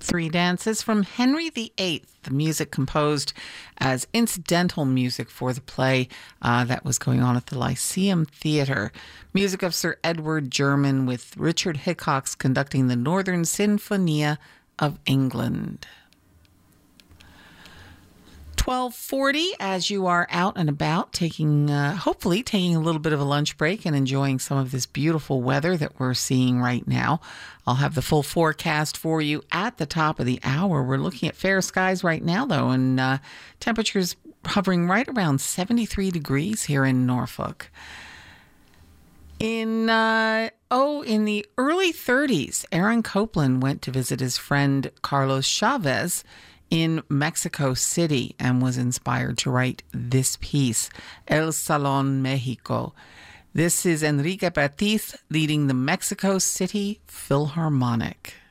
Three Dances from Henry VIII, the music composed as incidental music for the play that was going on at the Lyceum Theatre. Music of Sir Edward German, with Richard Hickox conducting the Northern Sinfonia of England. 12:40, as you are out and about, hopefully taking a little bit of a lunch break and enjoying some of this beautiful weather that we're seeing right now. I'll have the full forecast for you at the top of the hour. We're looking at fair skies right now, though, and temperatures hovering right around 73 degrees here in Norfolk. In the early 30s, Aaron Copland went to visit his friend Carlos Chavez in Mexico City and was inspired to write this piece, El Salón Mexico. This is Enrique Bertiz leading the Mexico City Philharmonic.